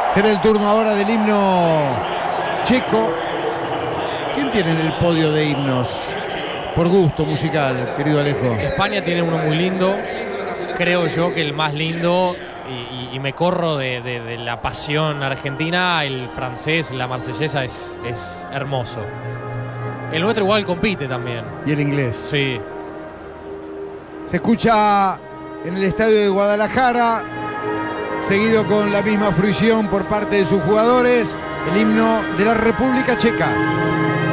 Será el turno ahora del himno checo. ¿Quién tiene en el podio de himnos? Por gusto musical, querido Alejo. España tiene uno muy lindo. Creo yo que el más lindo, y me corro de la pasión argentina, el francés, la marsellesa es hermoso. El nuestro igual compite también. Y el inglés. Sí. Se escucha en el estadio de Guadalajara, seguido con la misma fruición por parte de sus jugadores, el himno de la República Checa.